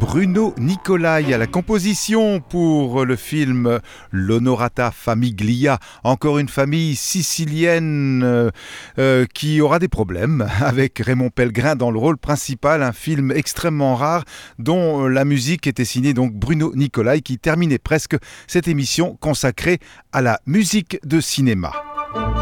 Bruno Nicolai à la composition pour le film L'Onorata Famiglia, encore une famille sicilienne qui aura des problèmes avec Raymond Pellegrin dans le rôle principal, un film extrêmement rare dont la musique était signée donc Bruno Nicolai, qui terminait presque cette émission consacrée à la musique de cinéma.